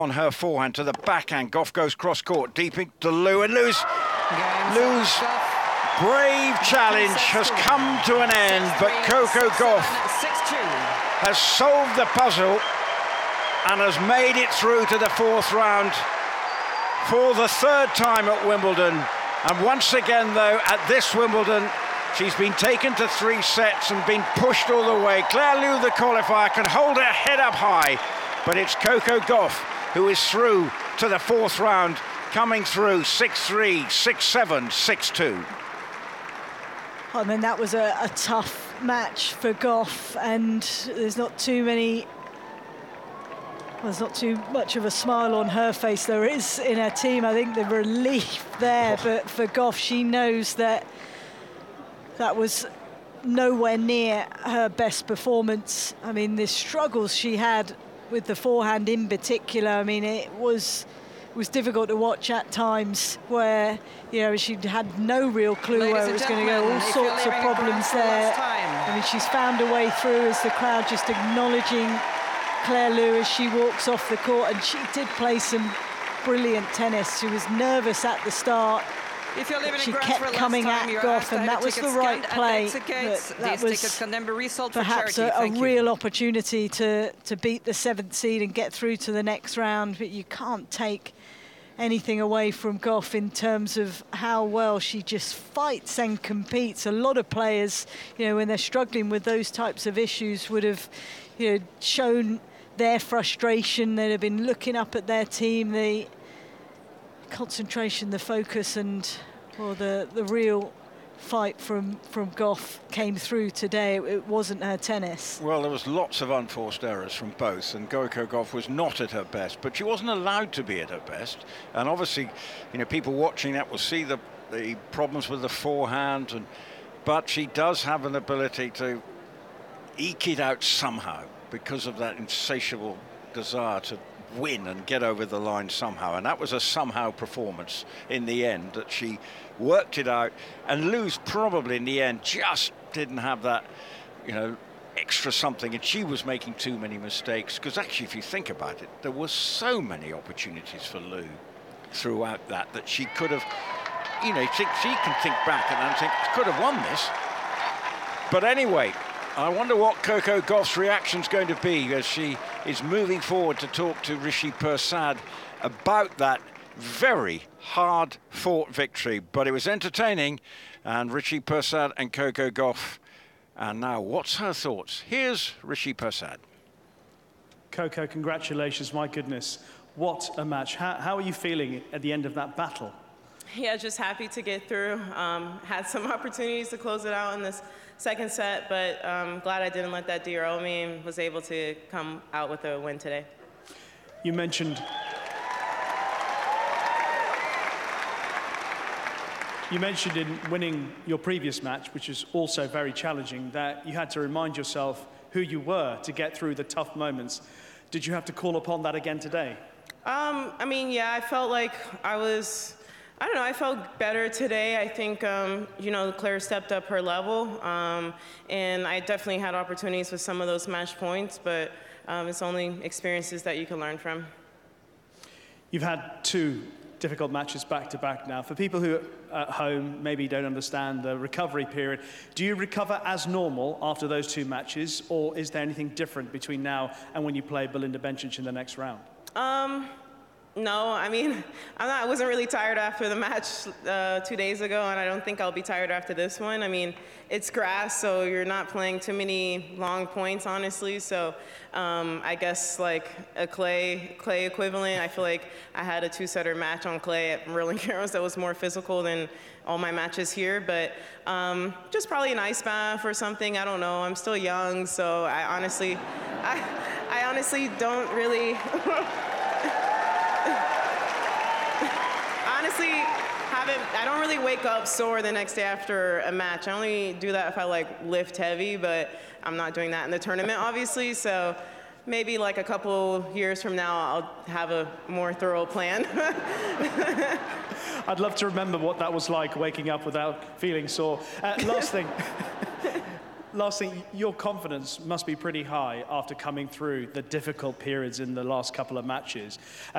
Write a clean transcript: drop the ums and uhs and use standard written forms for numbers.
On her forehand to the backhand. Gauff goes cross-court, deep into Liu, and Liu's brave challenge has come to an end, but Coco Gauff has solved the puzzle and has made it through to the fourth round for the third time at Wimbledon. And once again, though, at this Wimbledon, she's been taken to 3 sets and been pushed all the way. Claire Liu, the qualifier, can hold her head up high, but it's Coco Gauff who is through to the fourth round, coming through 6-3, 6-7, 6-2. I mean, that was a tough match for Gauff, and there's not too much of a smile on her face. There is in her team, I think, the relief there, but for Gauff, she knows that was nowhere near her best performance. I mean, the struggles she had with the forehand in particular, I mean, it was difficult to watch at times, where, you know, she had no real clue where it was going to go. All sorts of problems there. I mean, she's found a way through, as the crowd just acknowledging Claire Liu as she walks off the court, and she did play some brilliant tennis. She was nervous at the start. She kept coming at Gauff, and that was the right play. That was perhaps a real opportunity to beat the 7th seed and get through to the next round, but you can't take anything away from Gauff in terms of how well she just fights and competes. A lot of players, you know, when they're struggling with those types of issues, would have, you know, shown their frustration. They'd have been looking up at their team. The concentration, the focus, and the real fight from Gauff came through today. It wasn't her tennis. Well, there was lots of unforced errors from both, and Coco Gauff was not at her best, but she wasn't allowed to be at her best. And obviously, you know, people watching that will see the problems with the forehand, but she does have an ability to eke it out somehow because of that insatiable desire to win and get over the line somehow. And that was a somehow performance in the end, that she worked it out. And Liu's probably in the end just didn't have that, you know, extra something, and she was making too many mistakes, because actually, if you think about it, there were so many opportunities for Liu throughout that she could have, you know, she can think back and think, could have won this. But anyway, I wonder what Coco Gauff's reaction's going to be as she is moving forward to talk to Rishi Persad about that very hard-fought victory. But it was entertaining, and Rishi Persad and Coco Gauff. And now, what's her thoughts? Here's Rishi Persad. Coco, congratulations, my goodness. What a match. How are you feeling at the end of that battle? Yeah, just happy to get through. Had some opportunities to close it out in this second set, but glad I didn't let that derail me and was able to come out with a win today. You mentioned in winning your previous match, which was also very challenging, that you had to remind yourself who you were to get through the tough moments. Did you have to call upon that again today? I mean, yeah, I felt like I don't know, I felt better today. I think, you know, Claire stepped up her level, and I definitely had opportunities with some of those match points, but it's only experiences that you can learn from. You've had 2 difficult matches back-to-back now. For people who at home maybe don't understand the recovery period, do you recover as normal after those 2 matches, or is there anything different between now and when you play Belinda Bencic in the next round? No, I mean, I wasn't really tired after the match 2 days ago, and I don't think I'll be tired after this one. I mean, it's grass, so you're not playing too many long points, honestly. So I guess like a clay equivalent, I feel like I had a 2-setter match on clay at Roland Garros that was more physical than all my matches here. But just probably an ice bath or something. I don't know. I'm still young, so I honestly don't really. I don't really wake up sore the next day after a match. I only do that if I like lift heavy, but I'm not doing that in the tournament, obviously. So maybe like a couple years from now, I'll have a more thorough plan. I'd love to remember what that was like, waking up without feeling sore. Last thing, your confidence must be pretty high after coming through the difficult periods in the last couple of matches.